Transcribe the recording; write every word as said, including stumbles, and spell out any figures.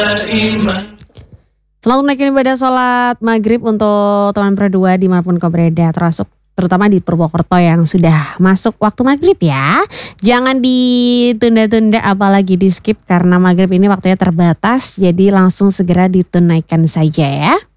Selamat menunaikan ibadah sholat maghrib untuk teman berdua dimanapun kau berada, termasuk terutama di Purwokerto yang sudah masuk waktu maghrib ya. Jangan ditunda-tunda apalagi di skip karena maghrib ini waktunya terbatas, jadi langsung segera ditunaikan saja ya.